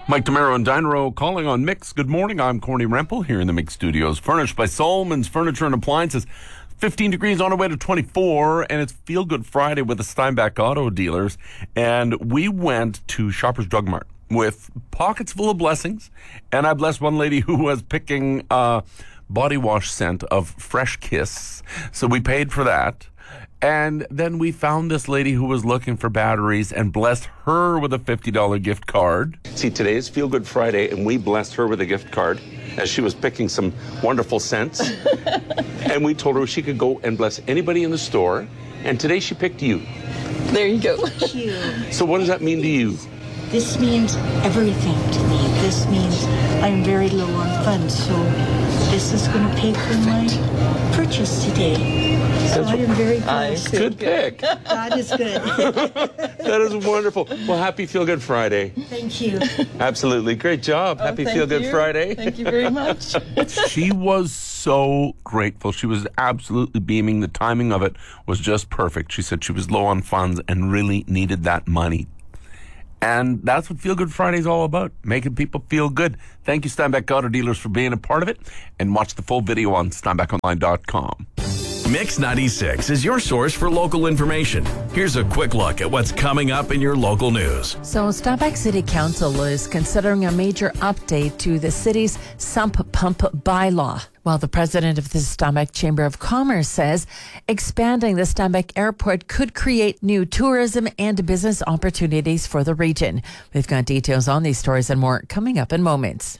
Mike DeMero and Dinero calling on Mix. Good morning. I'm Corny Rempel here in the Mix Studios. Furnished by Solomons Furniture and Appliances. 15 degrees on our way to 24, and it's Feel Good Friday with the Steinbach Auto Dealers. And we went to Shoppers Drug Mart with pockets full of blessings. And I blessed one lady who was picking a body wash scent of Fresh Kiss. So we paid for that. And then we found this lady who was looking for batteries and blessed her with a $50 gift card. See, today is Feel Good Friday, and we blessed her with a gift card as she was picking some wonderful scents. And we told her she could go and bless anybody in the store. And today she picked you. There you go. Thank you. So what does that mean to you? This means everything to me. This means I'm very low on funds, so this is going to pay for my purchase today. So I am very blessed. Good pick. God is good. That is wonderful. Well, happy Feel Good Friday. Thank you. Absolutely. Great job. Happy Feel Good Friday. Thank you very much. She was so grateful. She was absolutely beaming. The timing of it was just perfect. She said she was low on funds and really needed that money. And that's what Feel Good Friday is all about, making people feel good. Thank you, Steinbach Auto Dealers, for being a part of it. And watch the full video on SteinbachOnline.com. Mix 96 is your source for local information. Here's a quick look at what's coming up in your local news. So Steinbach City Council is considering a major update to the city's sump pump bylaw. While the president of the Steinbach Chamber of Commerce says expanding the Steinbach Airport could create new tourism and business opportunities for the region. We've got details on these stories and more coming up in moments.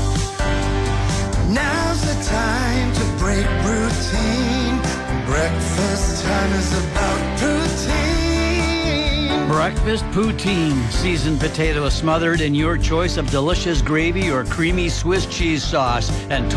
Now's the time to break routine. Breakfast time is about poutine. Breakfast poutine. Seasoned potato smothered in your choice of delicious gravy or creamy Swiss cheese sauce and